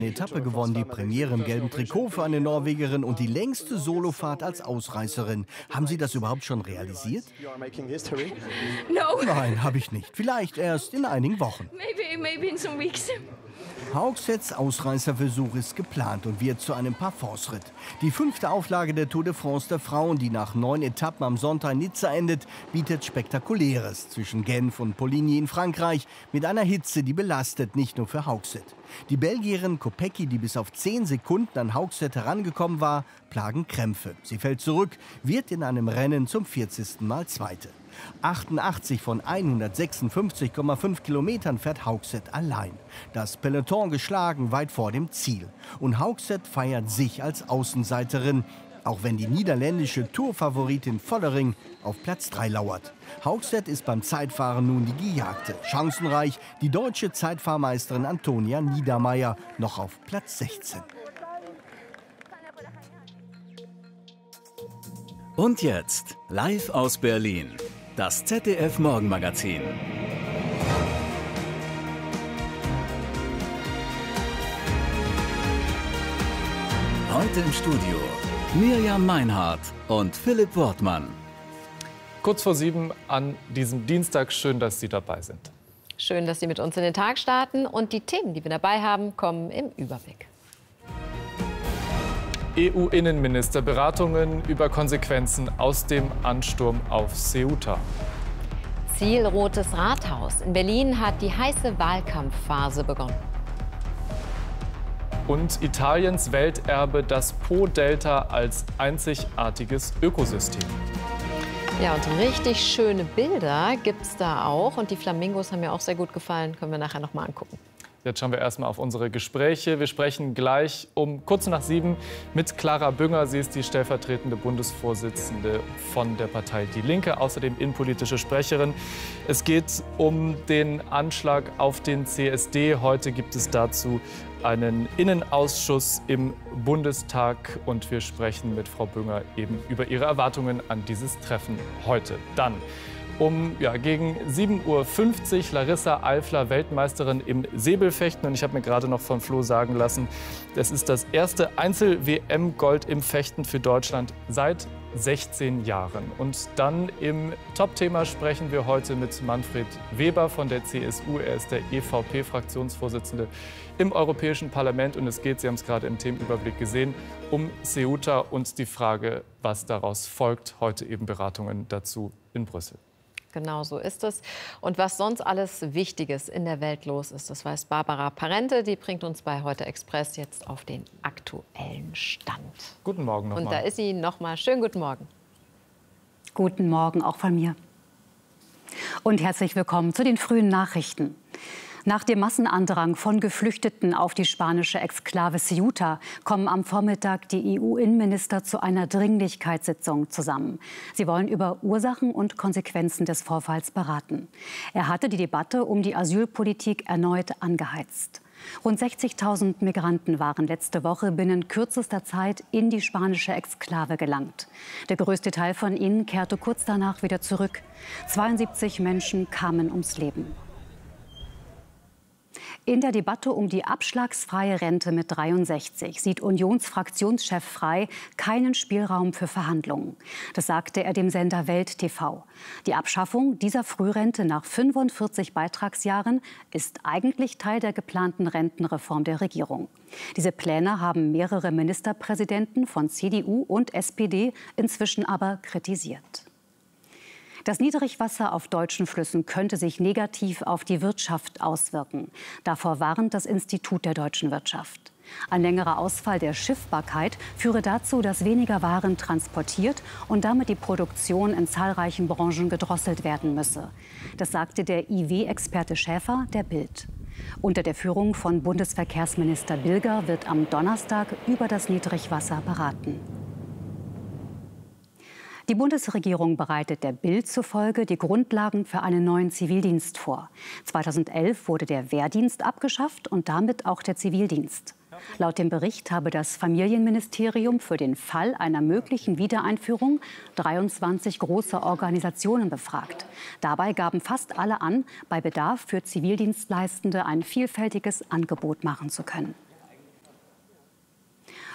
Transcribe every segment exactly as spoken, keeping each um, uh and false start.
Etappe gewonnen, die Premiere im gelben Trikot für eine Norwegerin und die längste Solofahrt als Ausreißerin. Haben Sie das überhaupt schon realisiert? Nein, habe ich nicht. Vielleicht erst in einigen Wochen. Haugsets Ausreißerversuch ist geplant und wird zu einem Parforce-Ritt. Die fünfte Auflage der Tour de France der Frauen, die nach neun Etappen am Sonntag in Nizza endet, bietet Spektakuläres zwischen Genf und Poligny in Frankreich mit einer Hitze, die belastet, nicht nur für Haugset. Die Belgierin Kopecky, die bis auf zehn Sekunden an Haugset herangekommen war, plagen Krämpfe. Sie fällt zurück, wird in einem Rennen zum vierzigsten Mal Zweite. achtundachtzig von hundertsechsundfünfzig Komma fünf Kilometern fährt Haugset allein. Das Peloton geschlagen weit vor dem Ziel. Und Haugset feiert sich als Außenseiterin, auch wenn die niederländische Tourfavoritin Vollering auf Platz drei lauert. Haugset ist beim Zeitfahren nun die Gejagte. Chancenreich die deutsche Zeitfahrmeisterin Antonia Niedermeier noch auf Platz sechzehn. Und jetzt, live aus Berlin, das Z D F-Morgenmagazin. Heute im Studio Mirjam Meinhardt und Philipp Wortmann. Kurz vor sieben an diesem Dienstag. Schön, dass Sie dabei sind. Schön, dass Sie mit uns in den Tag starten. Und die Themen, die wir dabei haben, kommen im Überblick. E U-Innenminister Beratungen über Konsequenzen aus dem Ansturm auf Ceuta. Ziel Rotes Rathaus. In Berlin hat die heiße Wahlkampfphase begonnen. Und Italiens Welterbe, das Po-Delta als einzigartiges Ökosystem. Ja, und richtig schöne Bilder gibt es da auch. Und die Flamingos haben mir auch sehr gut gefallen. Können wir nachher noch mal angucken. Jetzt schauen wir erstmal auf unsere Gespräche. Wir sprechen gleich um kurz nach sieben mit Clara Bünger. Sie ist die stellvertretende Bundesvorsitzende von der Partei Die Linke, außerdem innenpolitische Sprecherin. Es geht um den Anschlag auf den C S D. Heute gibt es dazu einen Innenausschuss im Bundestag und wir sprechen mit Frau Bünger eben über ihre Erwartungen an dieses Treffen heute. Dann um ja, gegen sieben Uhr fünfzig Larissa Eifler, Weltmeisterin im Säbelfechten. Und ich habe mir gerade noch von Flo sagen lassen, das ist das erste Einzel-W M-Gold im Fechten für Deutschland seit sechzehn Jahren. Und dann im Top-Thema sprechen wir heute mit Manfred Weber von der C S U. Er ist der E V P-Fraktionsvorsitzende im Europäischen Parlament. Und es geht, Sie haben es gerade im Themenüberblick gesehen, um Ceuta und die Frage, was daraus folgt. Heute eben Beratungen dazu in Brüssel. Genau so ist es. Und was sonst alles Wichtiges in der Welt los ist, das weiß Barbara Parente. Die bringt uns bei Heute Express jetzt auf den aktuellen Stand. Guten Morgen nochmal. Und da ist sie nochmal. Schönen guten Morgen. Guten Morgen auch von mir. Und herzlich willkommen zu den frühen Nachrichten. Nach dem Massenandrang von Geflüchteten auf die spanische Exklave Ceuta kommen am Vormittag die E U-Innenminister zu einer Dringlichkeitssitzung zusammen. Sie wollen über Ursachen und Konsequenzen des Vorfalls beraten. Er hatte die Debatte um die Asylpolitik erneut angeheizt. Rund sechzigtausend Migranten waren letzte Woche binnen kürzester Zeit in die spanische Exklave gelangt. Der größte Teil von ihnen kehrte kurz danach wieder zurück. zweiundsiebzig Menschen kamen ums Leben. In der Debatte um die abschlagsfreie Rente mit dreiundsechzig sieht Unionsfraktionschef Frey keinen Spielraum für Verhandlungen. Das sagte er dem Sender Welt T V. Die Abschaffung dieser Frührente nach fünfundvierzig Beitragsjahren ist eigentlich Teil der geplanten Rentenreform der Regierung. Diese Pläne haben mehrere Ministerpräsidenten von C D U und S P D inzwischen aber kritisiert. Das Niedrigwasser auf deutschen Flüssen könnte sich negativ auf die Wirtschaft auswirken. Davor warnt das Institut der deutschen Wirtschaft. Ein längerer Ausfall der Schiffbarkeit führe dazu, dass weniger Waren transportiert und damit die Produktion in zahlreichen Branchen gedrosselt werden müsse. Das sagte der I W-Experte Schäfer der Bild. Unter der Führung von Bundesverkehrsminister Bilger wird am Donnerstag über das Niedrigwasser beraten. Die Bundesregierung bereitet der Bild zufolge die Grundlagen für einen neuen Zivildienst vor. zweitausendelf wurde der Wehrdienst abgeschafft und damit auch der Zivildienst. Laut dem Bericht habe das Familienministerium für den Fall einer möglichen Wiedereinführung dreiundzwanzig große Organisationen befragt. Dabei gaben fast alle an, bei Bedarf für Zivildienstleistende ein vielfältiges Angebot machen zu können.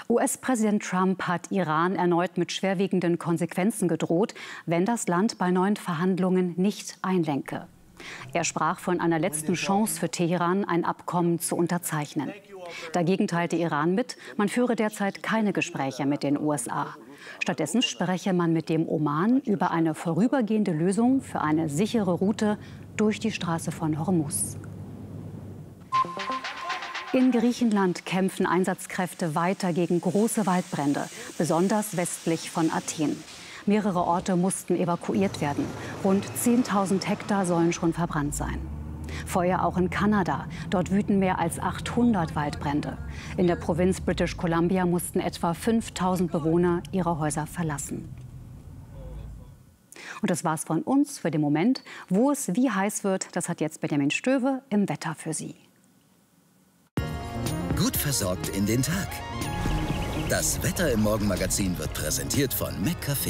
U S-Präsident Trump hat Iran erneut mit schwerwiegenden Konsequenzen gedroht, wenn das Land bei neuen Verhandlungen nicht einlenke. Er sprach von einer letzten Chance für Teheran, ein Abkommen zu unterzeichnen. Dagegen teilte Iran mit, man führe derzeit keine Gespräche mit den U S A. Stattdessen spreche man mit dem Oman über eine vorübergehende Lösung für eine sichere Route durch die Straße von Hormuz. In Griechenland kämpfen Einsatzkräfte weiter gegen große Waldbrände, besonders westlich von Athen. Mehrere Orte mussten evakuiert werden. Rund zehntausend Hektar sollen schon verbrannt sein. Feuer auch in Kanada. Dort wüten mehr als achthundert Waldbrände. In der Provinz British Columbia mussten etwa fünftausend Bewohner ihre Häuser verlassen. Und das war's von uns für den Moment. Wo es wie heiß wird, das hat jetzt Benjamin Stöwe im Wetter für Sie. Gut versorgt in den Tag. Das Wetter im Morgenmagazin wird präsentiert von McCafé.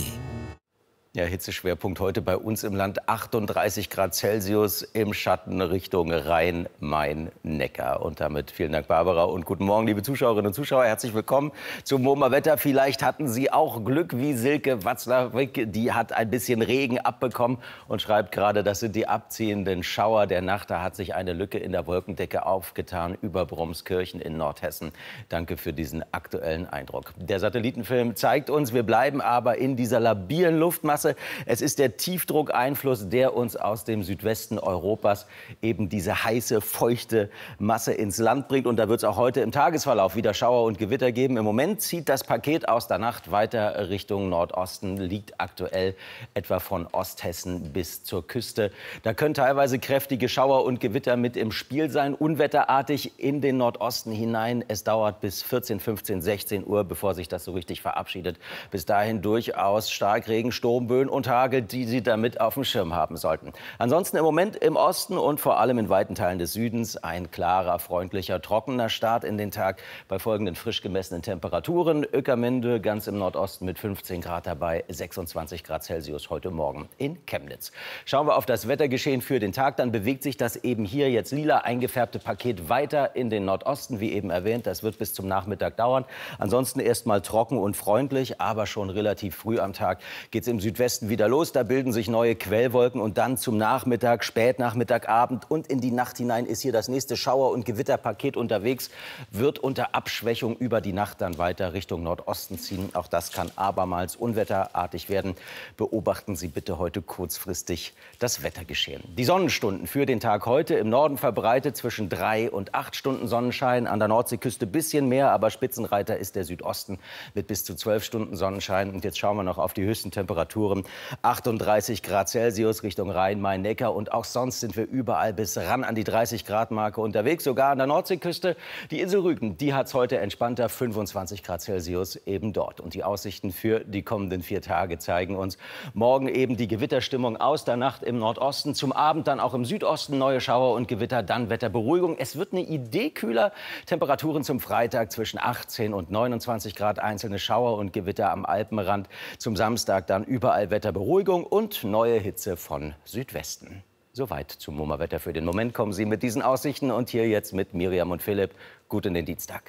Ja, Hitzeschwerpunkt heute bei uns im Land achtunddreißig Grad Celsius im Schatten Richtung Rhein, Main, Neckar. Und damit vielen Dank, Barbara, und guten Morgen, liebe Zuschauerinnen und Zuschauer. Herzlich willkommen zum MoMA Wetter. Vielleicht hatten Sie auch Glück wie Silke Watzlawick. Die hat ein bisschen Regen abbekommen und schreibt gerade, das sind die abziehenden Schauer der Nacht. Da hat sich eine Lücke in der Wolkendecke aufgetan über Bromskirchen in Nordhessen. Danke für diesen aktuellen Eindruck. Der Satellitenfilm zeigt uns, wir bleiben aber in dieser labilen Luftmasse. Es ist der Tiefdruckeinfluss, der uns aus dem Südwesten Europas eben diese heiße, feuchte Masse ins Land bringt. Und da wird es auch heute im Tagesverlauf wieder Schauer und Gewitter geben. Im Moment zieht das Paket aus der Nacht weiter Richtung Nordosten, liegt aktuell etwa von Osthessen bis zur Küste. Da können teilweise kräftige Schauer und Gewitter mit im Spiel sein, unwetterartig in den Nordosten hinein. Es dauert bis vierzehn, fünfzehn, sechzehn Uhr, bevor sich das so richtig verabschiedet. Bis dahin durchaus Starkregen, Sturmböen und Hagel, die Sie damit auf dem Schirm haben sollten. Ansonsten im Moment im Osten und vor allem in weiten Teilen des Südens ein klarer, freundlicher, trockener Start in den Tag bei folgenden frisch gemessenen Temperaturen. Ueckermünde ganz im Nordosten mit fünfzehn Grad dabei, sechsundzwanzig Grad Celsius heute Morgen in Chemnitz. Schauen wir auf das Wettergeschehen für den Tag, dann bewegt sich das eben hier jetzt lila eingefärbte Paket weiter in den Nordosten, wie eben erwähnt. Das wird bis zum Nachmittag dauern. Ansonsten erst mal trocken und freundlich, aber schon relativ früh am Tag geht es im Südwesten wieder los. Da bilden sich neue Quellwolken und dann zum Nachmittag, Spätnachmittag, Abend und in die Nacht hinein ist hier das nächste Schauer- und Gewitterpaket unterwegs, wird unter Abschwächung über die Nacht dann weiter Richtung Nordosten ziehen. Auch das kann abermals unwetterartig werden. Beobachten Sie bitte heute kurzfristig das Wettergeschehen. Die Sonnenstunden für den Tag heute im Norden verbreitet zwischen drei und acht Stunden Sonnenschein. An der Nordseeküste ein bisschen mehr, aber Spitzenreiter ist der Südosten mit bis zu zwölf Stunden Sonnenschein. Und jetzt schauen wir noch auf die höchsten Temperaturen. achtunddreißig Grad Celsius Richtung Rhein-Main-Neckar und auch sonst sind wir überall bis ran an die dreißig Grad Marke unterwegs. Sogar an der Nordseeküste. Die Insel Rügen, die hat es heute entspannter, fünfundzwanzig Grad Celsius eben dort. Und die Aussichten für die kommenden vier Tage zeigen uns morgen eben die Gewitterstimmung aus der Nacht im Nordosten. Zum Abend dann auch im Südosten neue Schauer und Gewitter, dann Wetterberuhigung. Es wird eine Idee kühler. Temperaturen zum Freitag zwischen achtzehn und neunundzwanzig Grad. Einzelne Schauer und Gewitter am Alpenrand. Zum Samstag dann überall Wetterberuhigung und neue Hitze von Südwesten. Soweit zum MoMA-Wetter für den Moment. Kommen Sie mit diesen Aussichten und hier jetzt mit Miriam und Philipp. Gut in den Dienstag.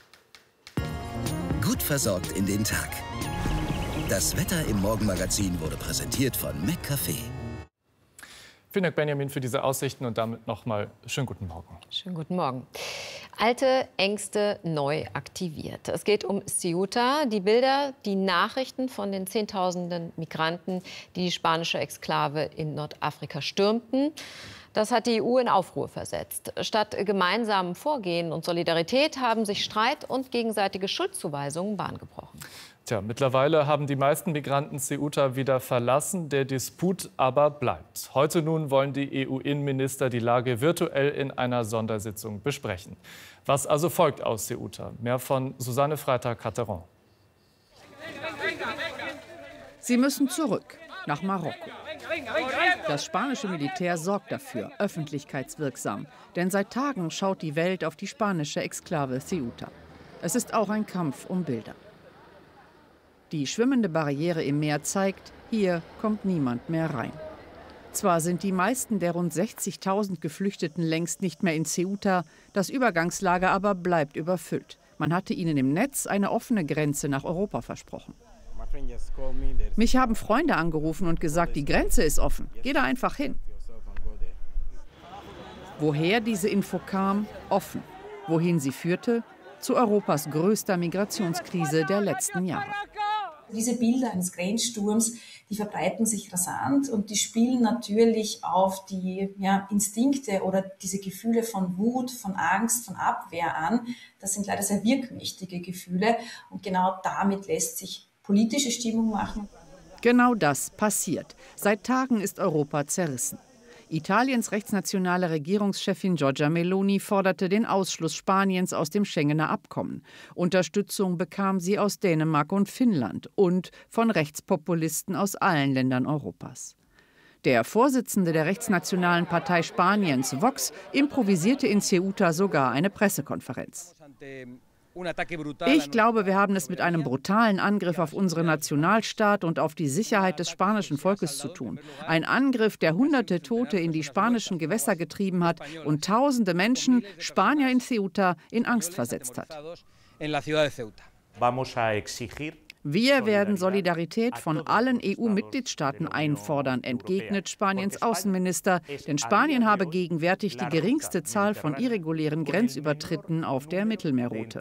Gut versorgt in den Tag. Das Wetter im Morgenmagazin wurde präsentiert von McCafé. Vielen Dank, Benjamin, für diese Aussichten und damit noch mal schönen guten Morgen. Schönen guten Morgen. Alte Ängste neu aktiviert. Es geht um Ceuta. Die Bilder, die Nachrichten von den Zehntausenden Migranten, die die spanische Exklave in Nordafrika stürmten. Das hat die E U in Aufruhr versetzt. Statt gemeinsamem Vorgehen und Solidarität haben sich Streit und gegenseitige Schuldzuweisungen Bahn gebrochen. Tja, mittlerweile haben die meisten Migranten Ceuta wieder verlassen. Der Disput aber bleibt. Heute nun wollen die E U-Innenminister die Lage virtuell in einer Sondersitzung besprechen. Was also folgt aus Ceuta? Mehr von Susanne Freitag-Catteron. Sie müssen zurück nach Marokko. Das spanische Militär sorgt dafür, öffentlichkeitswirksam. Denn seit Tagen schaut die Welt auf die spanische Exklave Ceuta. Es ist auch ein Kampf um Bilder. Die schwimmende Barriere im Meer zeigt, hier kommt niemand mehr rein. Zwar sind die meisten der rund sechzigtausend Geflüchteten längst nicht mehr in Ceuta, das Übergangslager aber bleibt überfüllt. Man hatte ihnen im Netz eine offene Grenze nach Europa versprochen. Mich haben Freunde angerufen und gesagt, die Grenze ist offen. Geh da einfach hin. Woher diese Info kam? Offen. Wohin sie führte? Zu Europas größter Migrationskrise der letzten Jahre. Diese Bilder eines Grenzsturms, die verbreiten sich rasant und die spielen natürlich auf die ja, Instinkte oder diese Gefühle von Wut, von Angst, von Abwehr an. Das sind leider sehr wirkmächtige Gefühle und genau damit lässt sich politische Stimmung machen. Genau das passiert. Seit Tagen ist Europa zerrissen. Italiens rechtsnationale Regierungschefin Giorgia Meloni forderte den Ausschluss Spaniens aus dem Schengener Abkommen. Unterstützung bekam sie aus Dänemark und Finnland und von Rechtspopulisten aus allen Ländern Europas. Der Vorsitzende der rechtsnationalen Partei Spaniens, Vox, improvisierte in Ceuta sogar eine Pressekonferenz. Ich glaube, wir haben es mit einem brutalen Angriff auf unseren Nationalstaat und auf die Sicherheit des spanischen Volkes zu tun. Ein Angriff, der hunderte Tote in die spanischen Gewässer getrieben hat und tausende Menschen, Spanier in Ceuta, in Angst versetzt hat. Wir werden Solidarität von allen E U-Mitgliedstaaten einfordern, entgegnet Spaniens Außenminister. Denn Spanien habe gegenwärtig die geringste Zahl von irregulären Grenzübertritten auf der Mittelmeerroute.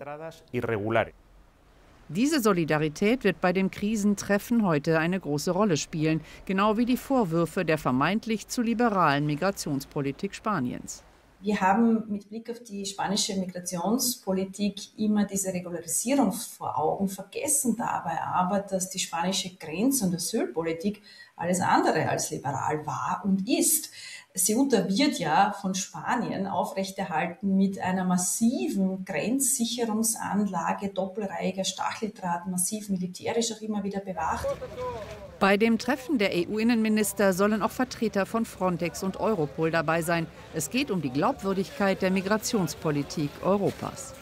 Diese Solidarität wird bei dem Krisentreffen heute eine große Rolle spielen, genau wie die Vorwürfe der vermeintlich zu liberalen Migrationspolitik Spaniens. Wir haben mit Blick auf die spanische Migrationspolitik immer diese Regularisierung vor Augen, vergessen dabei aber, dass die spanische Grenz- und Asylpolitik alles andere als liberal war und ist. Ceuta wird ja von Spanien aufrechterhalten mit einer massiven Grenzsicherungsanlage, doppelreihiger Stacheldraht, massiv militärisch auch immer wieder bewacht. Bei dem Treffen der E U-Innenminister sollen auch Vertreter von Frontex und Europol dabei sein. Es geht um die Glaubwürdigkeit der Migrationspolitik Europas.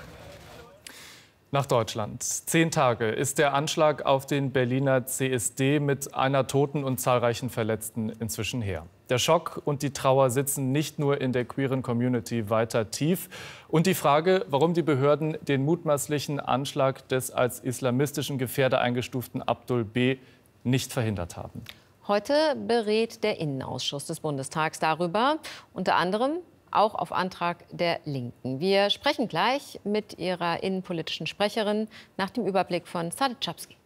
Nach Deutschland. Zehn Tage ist der Anschlag auf den Berliner C S D mit einer Toten und zahlreichen Verletzten inzwischen her. Der Schock und die Trauer sitzen nicht nur in der queeren Community weiter tief. Und die Frage, warum die Behörden den mutmaßlichen Anschlag des als islamistischen Gefährder eingestuften Abdul B. nicht verhindert haben. Heute berät der Innenausschuss des Bundestags darüber, unter anderem auch auf Antrag der Linken. Wir sprechen gleich mit ihrer innenpolitischen Sprecherin nach dem Überblick von Sadek Czapski.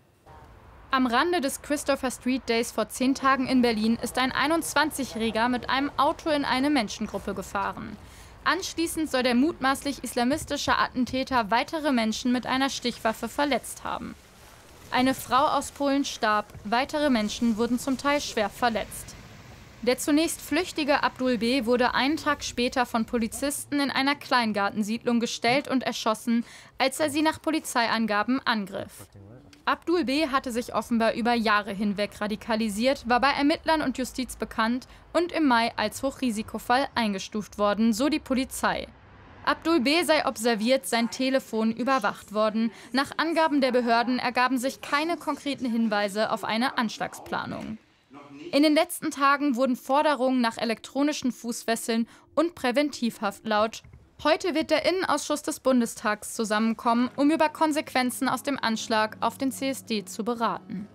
Am Rande des Christopher Street Days vor zehn Tagen in Berlin ist ein einundzwanzigjähriger mit einem Auto in eine Menschengruppe gefahren. Anschließend soll der mutmaßlich islamistische Attentäter weitere Menschen mit einer Stichwaffe verletzt haben. Eine Frau aus Polen starb, weitere Menschen wurden zum Teil schwer verletzt. Der zunächst flüchtige Abdul B. wurde einen Tag später von Polizisten in einer Kleingartensiedlung gestellt und erschossen, als er sie nach Polizeiangaben angriff. Abdul B. hatte sich offenbar über Jahre hinweg radikalisiert, war bei Ermittlern und Justiz bekannt und im Mai als Hochrisikofall eingestuft worden, so die Polizei. Abdul B. sei observiert, sein Telefon überwacht worden. Nach Angaben der Behörden ergaben sich keine konkreten Hinweise auf eine Anschlagsplanung. In den letzten Tagen wurden Forderungen nach elektronischen Fußfesseln und Präventivhaft laut. Heute wird der Innenausschuss des Bundestags zusammenkommen, um über Konsequenzen aus dem Anschlag auf den C S D zu beraten.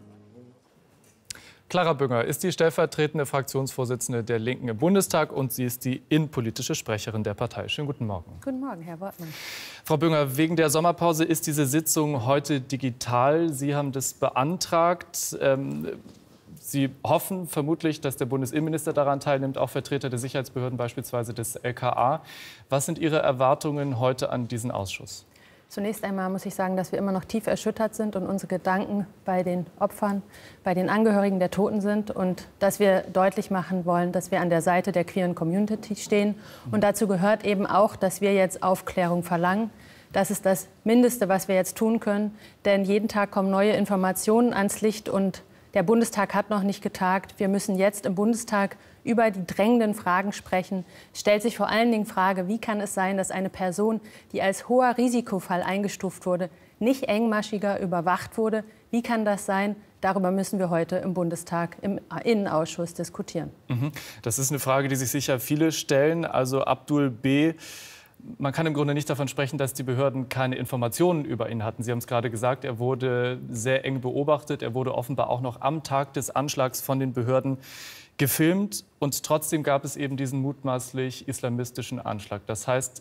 Clara Bünger ist die stellvertretende Fraktionsvorsitzende der Linken im Bundestag und sie ist die innenpolitische Sprecherin der Partei. Schönen guten Morgen. Guten Morgen, Herr Wortmann. Frau Bünger, wegen der Sommerpause ist diese Sitzung heute digital. Sie haben das beantragt. Ähm, Sie hoffen vermutlich, dass der Bundesinnenminister daran teilnimmt, auch Vertreter der Sicherheitsbehörden, beispielsweise des L K A. Was sind Ihre Erwartungen heute an diesen Ausschuss? Zunächst einmal muss ich sagen, dass wir immer noch tief erschüttert sind und unsere Gedanken bei den Opfern, bei den Angehörigen der Toten sind und dass wir deutlich machen wollen, dass wir an der Seite der queeren Community stehen. Und dazu gehört eben auch, dass wir jetzt Aufklärung verlangen. Das ist das Mindeste, was wir jetzt tun können, denn jeden Tag kommen neue Informationen ans Licht und der Bundestag hat noch nicht getagt. Wir müssen jetzt im Bundestag über die drängenden Fragen sprechen. Es stellt sich vor allen Dingen die Frage, wie kann es sein, dass eine Person, die als hoher Risikofall eingestuft wurde, nicht engmaschiger überwacht wurde? Wie kann das sein? Darüber müssen wir heute im Bundestag im Innenausschuss diskutieren. Das ist eine Frage, die sich sicher viele stellen. Also Abdul B. man kann im Grunde nicht davon sprechen, dass die Behörden keine Informationen über ihn hatten. Sie haben es gerade gesagt, er wurde sehr eng beobachtet. Er wurde offenbar auch noch am Tag des Anschlags von den Behörden gefilmt. Und trotzdem gab es eben diesen mutmaßlich islamistischen Anschlag. Das heißt,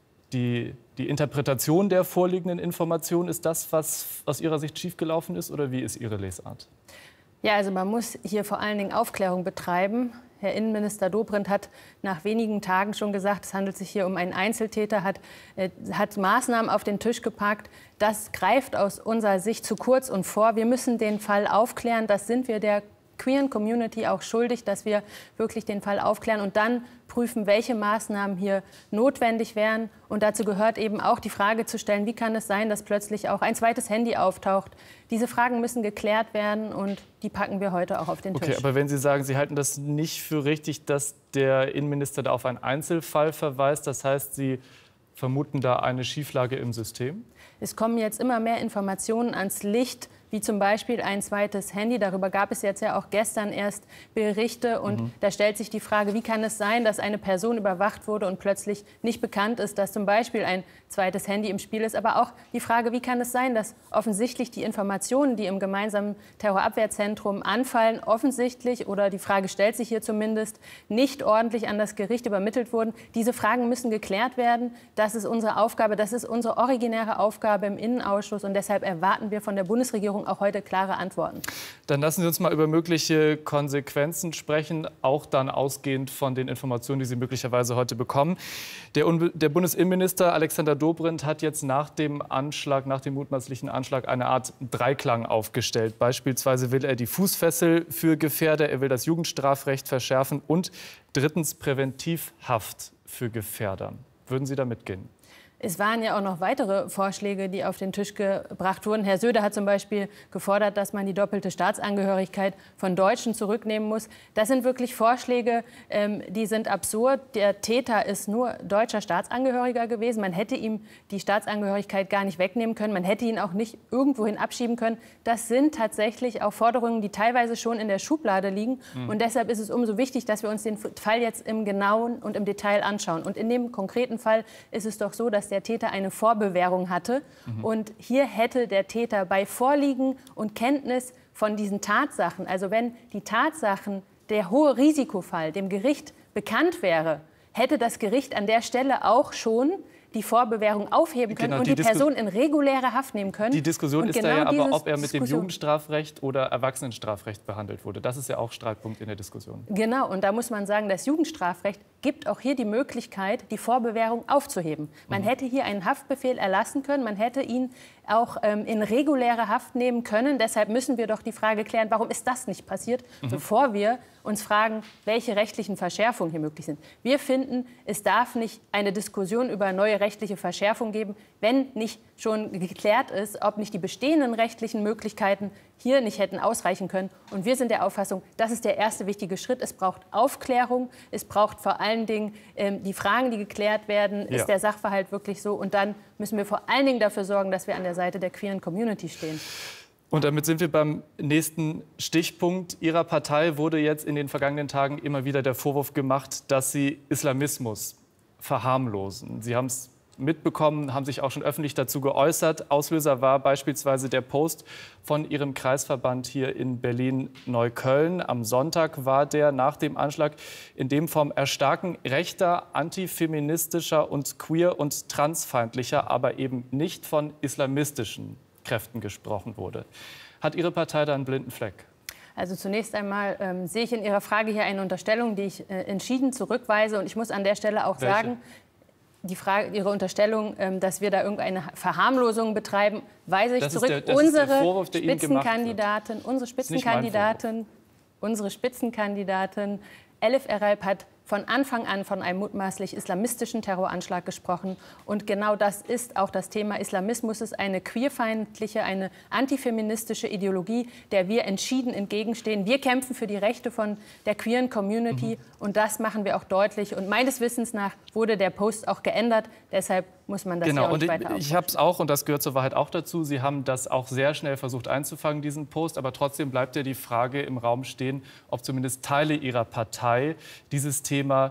die, die Interpretation der vorliegenden Informationen, ist das, was aus Ihrer Sicht schiefgelaufen ist? Oder wie ist Ihre Lesart? Ja, also man muss hier vor allen Dingen Aufklärung betreiben. Herr Innenminister Dobrindt hat nach wenigen Tagen schon gesagt, es handelt sich hier um einen Einzeltäter, hat, äh, hat Maßnahmen auf den Tisch gepackt. Das greift aus unserer Sicht zu kurz und vor. Wir müssen den Fall aufklären. Das sind wir der queeren Community auch schuldig, dass wir wirklich den Fall aufklären und dann prüfen, welche Maßnahmen hier notwendig wären. Und dazu gehört eben auch die Frage zu stellen, wie kann es sein, dass plötzlich auch ein zweites Handy auftaucht. Diese Fragen müssen geklärt werden und die packen wir heute auch auf den Tisch. Okay, aber wenn Sie sagen, Sie halten das nicht für richtig, dass der Innenminister da auf einen Einzelfall verweist, das heißt, Sie vermuten da eine Schieflage im System? Es kommen jetzt immer mehr Informationen ans Licht, wie zum Beispiel ein zweites Handy. Darüber gab es jetzt ja auch gestern erst Berichte. Und mhm. da stellt sich die Frage, wie kann es sein, dass eine Person überwacht wurde und plötzlich nicht bekannt ist, dass zum Beispiel ein zweites Handy im Spiel ist. Aber auch die Frage, wie kann es sein, dass offensichtlich die Informationen, die im gemeinsamen Terrorabwehrzentrum anfallen, offensichtlich, oder die Frage stellt sich hier zumindest, nicht ordentlich an das Gericht übermittelt wurden. Diese Fragen müssen geklärt werden. Das ist unsere Aufgabe, das ist unsere originäre Aufgabe im Innenausschuss. Und deshalb erwarten wir von der Bundesregierung auch heute klare Antworten. Dann lassen Sie uns mal über mögliche Konsequenzen sprechen, auch dann ausgehend von den Informationen, die Sie möglicherweise heute bekommen. Der, der Bundesinnenminister Alexander Dobrindt hat jetzt nach dem Anschlag, nach dem mutmaßlichen Anschlag, eine Art Dreiklang aufgestellt. Beispielsweise will er die Fußfessel für Gefährder, er will das Jugendstrafrecht verschärfen und drittens Präventivhaft für Gefährder. Würden Sie da mitgehen? Es waren ja auch noch weitere Vorschläge, die auf den Tisch gebracht wurden. Herr Söder hat zum Beispiel gefordert, dass man die doppelte Staatsangehörigkeit von Deutschen zurücknehmen muss. Das sind wirklich Vorschläge, ähm, die sind absurd. Der Täter ist nur deutscher Staatsangehöriger gewesen. Man hätte ihm die Staatsangehörigkeit gar nicht wegnehmen können. Man hätte ihn auch nicht irgendwohin abschieben können. Das sind tatsächlich auch Forderungen, die teilweise schon in der Schublade liegen. Mhm. Und deshalb ist es umso wichtig, dass wir uns den Fall jetzt im Genauen und im Detail anschauen. Und in dem konkreten Fall ist es doch so, dass der Täter eine Vorbewährung hatte. Mhm. Und hier hätte der Täter bei Vorliegen und Kenntnis von diesen Tatsachen, also wenn die Tatsachen, der hohe Risikofall dem Gericht bekannt wäre, hätte das Gericht an der Stelle auch schon die Vorbewährung aufheben können genau, und die, die Person in reguläre Haft nehmen können. Die Diskussion und ist genau da ja aber, ob er mit Diskussion. dem Jugendstrafrecht oder Erwachsenenstrafrecht behandelt wurde. Das ist ja auch Streitpunkt in der Diskussion. Genau, und da muss man sagen, das Jugendstrafrecht gibt auch hier die Möglichkeit, die Vorbewährung aufzuheben. Man mhm. hätte hier einen Haftbefehl erlassen können, man hätte ihn auch ähm, in reguläre Haft nehmen können. Deshalb müssen wir doch die Frage klären, warum ist das nicht passiert, mhm. bevor wir uns fragen, welche rechtlichen Verschärfungen hier möglich sind. Wir finden, es darf nicht eine Diskussion über neue rechtliche Verschärfung geben, wenn nicht schon geklärt ist, ob nicht die bestehenden rechtlichen Möglichkeiten hier nicht hätten ausreichen können. Und wir sind der Auffassung, das ist der erste wichtige Schritt. Es braucht Aufklärung, es braucht vor allen Dingen ähm, die Fragen, die geklärt werden. Ja. Ist der Sachverhalt wirklich so? Und dann müssen wir vor allen Dingen dafür sorgen, dass wir an der Seite der queeren Community stehen. Und damit sind wir beim nächsten Stichpunkt. Ihrer Partei wurde jetzt in den vergangenen Tagen immer wieder der Vorwurf gemacht, dass Sie Islamismus verharmlosen. Sie haben es mitbekommen, haben sich auch schon öffentlich dazu geäußert. Auslöser war beispielsweise der Post von Ihrem Kreisverband hier in Berlin-Neukölln. Am Sonntag war der nach dem Anschlag, in dem vom Erstarken rechter, antifeministischer und queer- und transfeindlicher, aber eben nicht von islamistischen Kräften gesprochen wurde. Hat Ihre Partei da einen blinden Fleck? Also zunächst einmal ähm, sehe ich in Ihrer Frage hier eine Unterstellung, die ich äh, entschieden zurückweise. Und ich muss an der Stelle auch Welche? sagen, die Frage, Ihre Unterstellung, ähm, dass wir da irgendeine Verharmlosung betreiben, weise ich das zurück. Ist der, das unsere ist der Vorwurf, der Spitzenkandidatin, unsere Spitzenkandidatin, unsere Spitzenkandidatin Elif Eralp hat von Anfang an von einem mutmaßlich islamistischen Terroranschlag gesprochen. Und genau das ist auch das Thema. Islamismus ist eine queerfeindliche, eine antifeministische Ideologie, der wir entschieden entgegenstehen. Wir kämpfen für die Rechte von der queeren Community. Mhm. Und das machen wir auch deutlich. Und meines Wissens nach wurde der Post auch geändert. Deshalb muss man das genau. ja auch nicht und weiter ich, aufbauen. ich habe es auch, und das gehört zur Wahrheit auch dazu, Sie haben das auch sehr schnell versucht einzufangen, diesen Post. Aber trotzdem bleibt ja die Frage im Raum stehen, ob zumindest Teile Ihrer Partei dieses Thema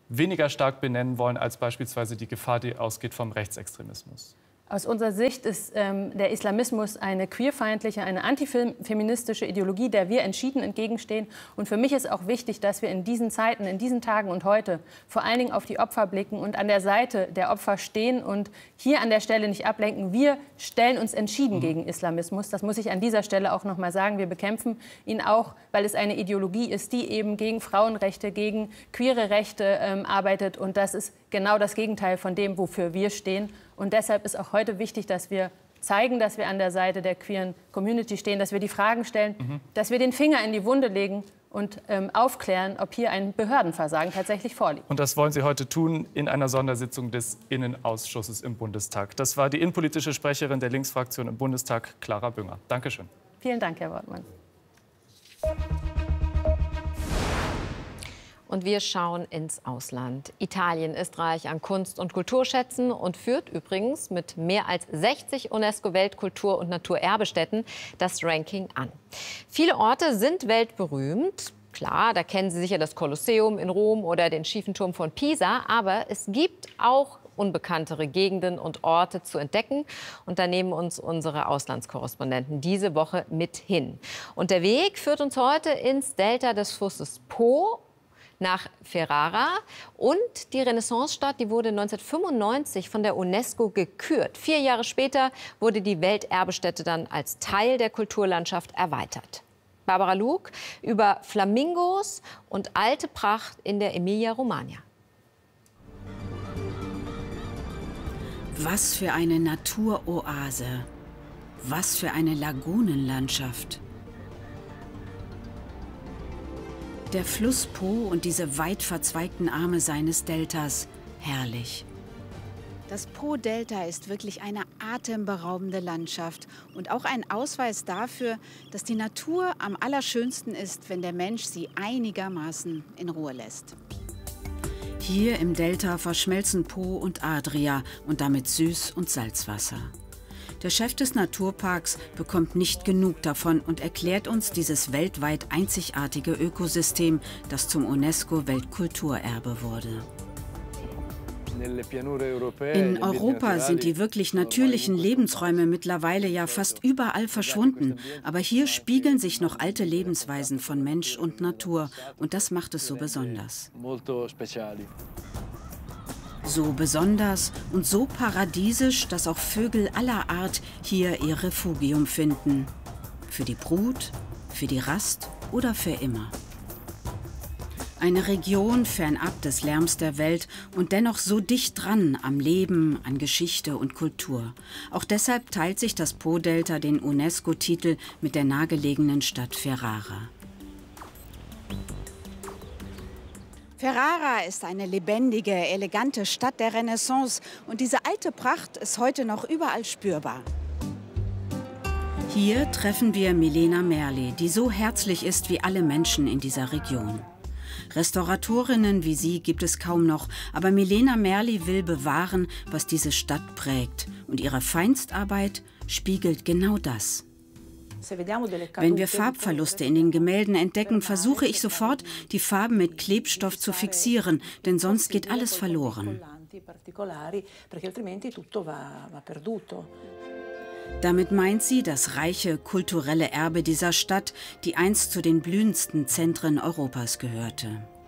weniger stark benennen wollen als beispielsweise die Gefahr, die ausgeht vom Rechtsextremismus? Aus unserer Sicht ist ähm, der Islamismus eine queerfeindliche, eine antifeministische Ideologie, der wir entschieden entgegenstehen. Und für mich ist auch wichtig, dass wir in diesen Zeiten, in diesen Tagen und heute vor allen Dingen auf die Opfer blicken und an der Seite der Opfer stehen und hier an der Stelle nicht ablenken. Wir stellen uns entschieden mhm. gegen Islamismus. Das muss ich an dieser Stelle auch noch mal sagen. Wir bekämpfen ihn auch, weil es eine Ideologie ist, die eben gegen Frauenrechte, gegen queere Rechte ähm, arbeitet. Und das ist genau das Gegenteil von dem, wofür wir stehen. Und deshalb ist auch heute wichtig, dass wir zeigen, dass wir an der Seite der queeren Community stehen, dass wir die Fragen stellen, mhm. dass wir den Finger in die Wunde legen und ähm, aufklären, ob hier ein Behördenversagen tatsächlich vorliegt. Und das wollen Sie heute tun in einer Sondersitzung des Innenausschusses im Bundestag. Das war die innenpolitische Sprecherin der Linksfraktion im Bundestag, Clara Bünger. Dankeschön. Vielen Dank, Herr Wortmann. Und wir schauen ins Ausland. Italien ist reich an Kunst- und Kulturschätzen und führt übrigens mit mehr als sechzig UNESCO-Weltkultur- und Naturerbestätten das Ranking an. Viele Orte sind weltberühmt. Klar, da kennen Sie sicher das Kolosseum in Rom oder den schiefen Turm von Pisa. Aber es gibt auch unbekanntere Gegenden und Orte zu entdecken. Und da nehmen uns unsere Auslandskorrespondenten diese Woche mit hin. Und der Weg führt uns heute ins Delta des Flusses Po, nach Ferrara. Und die Renaissancestadt, die wurde neunzehnhundertfünfundneunzig von der UNESCO gekürt. Vier Jahre später wurde die Welterbestätte dann als Teil der Kulturlandschaft erweitert. Barbara Luke über Flamingos und alte Pracht in der Emilia-Romagna. Was für eine Naturoase. Was für eine Lagunenlandschaft. Der Fluss Po und diese weit verzweigten Arme seines Deltas, herrlich. Das Po-Delta ist wirklich eine atemberaubende Landschaft und auch ein Ausweis dafür, dass die Natur am allerschönsten ist, wenn der Mensch sie einigermaßen in Ruhe lässt. Hier im Delta verschmelzen Po und Adria und damit Süß- und Salzwasser. Der Chef des Naturparks bekommt nicht genug davon und erklärt uns dieses weltweit einzigartige Ökosystem, das zum UNESCO-Weltkulturerbe wurde. In Europa sind die wirklich natürlichen Lebensräume mittlerweile ja fast überall verschwunden. Aber hier spiegeln sich noch alte Lebensweisen von Mensch und Natur. Und das macht es so besonders. So besonders und so paradiesisch, dass auch Vögel aller Art hier ihr Refugium finden. Für die Brut, für die Rast oder für immer. Eine Region fernab des Lärms der Welt und dennoch so dicht dran am Leben, an Geschichte und Kultur. Auch deshalb teilt sich das Po-Delta den UNESCO-Titel mit der nahegelegenen Stadt Ferrara. Ferrara ist eine lebendige, elegante Stadt der Renaissance und diese alte Pracht ist heute noch überall spürbar. Hier treffen wir Milena Merli, die so herzlich ist wie alle Menschen in dieser Region. Restauratorinnen wie sie gibt es kaum noch, aber Milena Merli will bewahren, was diese Stadt prägt. Und ihre Feinstarbeit spiegelt genau das. Wenn wir Farbverluste in den Gemälden entdecken, versuche ich sofort, die Farben mit Klebstoff zu fixieren, denn sonst geht alles verloren. Damit meint sie das reiche kulturelle Erbe dieser Stadt, die einst zu den blühendsten Zentren Europas gehörte.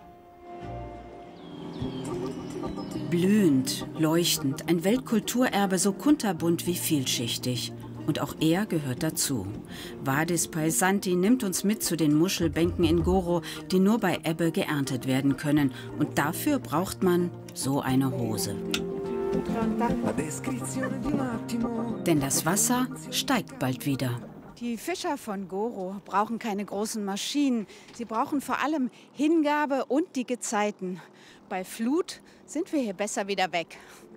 Blühend, leuchtend, ein Weltkulturerbe so kunterbunt wie vielschichtig. Und auch er gehört dazu. Vadis Paesanti nimmt uns mit zu den Muschelbänken in Goro, die nur bei Ebbe geerntet werden können. Und dafür braucht man so eine Hose. Denn das Wasser steigt bald wieder. Die Fischer von Goro brauchen keine großen Maschinen. Sie brauchen vor allem Hingabe und die Gezeiten. Bei Flut sind wir hier besser wieder weg.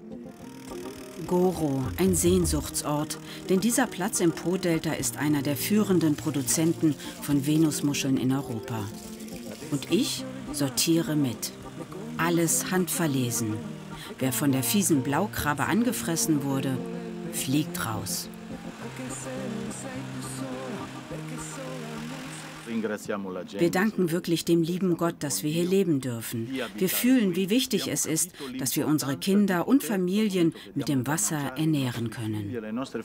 Goro, ein Sehnsuchtsort, denn dieser Platz im Po-Delta ist einer der führenden Produzenten von Venusmuscheln in Europa. Und ich sortiere mit. Alles handverlesen. Wer von der fiesen Blaukrabbe angefressen wurde, fliegt raus. Wir danken wirklich dem lieben Gott, dass wir hier leben dürfen. Wir fühlen, wie wichtig es ist, dass wir unsere Kinder und Familien mit dem Wasser ernähren können.